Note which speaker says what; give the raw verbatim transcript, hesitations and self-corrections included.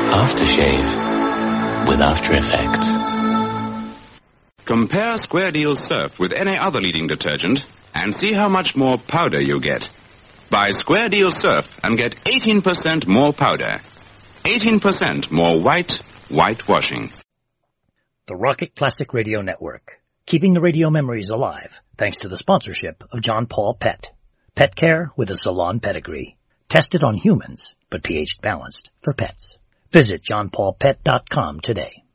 Speaker 1: Aftershave with After Effects.
Speaker 2: Compare Square Deal Surf with any other leading detergent and see how much more powder you get. Buy Square Deal Surf and get eighteen percent more powder. eighteen percent more white, white washing.
Speaker 3: The Rocket Classic Radio Network, keeping the radio memories alive thanks to the sponsorship of John Paul Pet. Pet care with a salon pedigree. Tested on humans, but pH balanced for pets. Visit john paul pet dot com today.